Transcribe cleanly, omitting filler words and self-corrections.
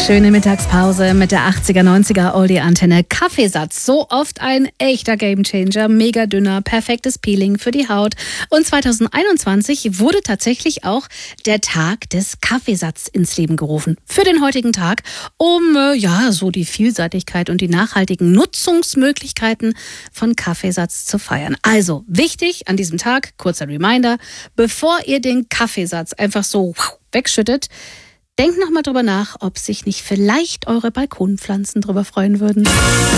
Schöne Mittagspause mit der 80er, 90er Oldie-Antenne. Kaffeesatz, so oft ein echter Gamechanger, mega dünner, perfektes Peeling für die Haut. Und 2021 wurde tatsächlich auch der Tag des Kaffeesatzes ins Leben gerufen. Für den heutigen Tag, um so die Vielseitigkeit und die nachhaltigen Nutzungsmöglichkeiten von Kaffeesatz zu feiern. Also wichtig an diesem Tag, kurzer Reminder, bevor ihr den Kaffeesatz einfach so wegschüttet, denkt noch mal drüber nach, ob sich nicht vielleicht eure Balkonpflanzen drüber freuen würden.